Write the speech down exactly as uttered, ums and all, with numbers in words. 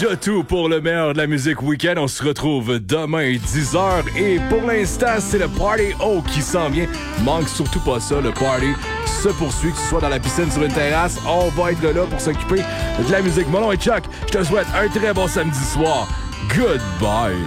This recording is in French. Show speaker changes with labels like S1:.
S1: déjà tout pour le meilleur de la musique week-end. On se retrouve demain dix heures et pour l'instant, c'est le Party O qui s'en vient. Manque surtout pas ça, le party se poursuit, que ce soit dans la piscine, sur une terrasse. On va être là pour s'occuper de la musique. Mon nom est Chuck. Je te souhaite un très bon samedi soir. Goodbye.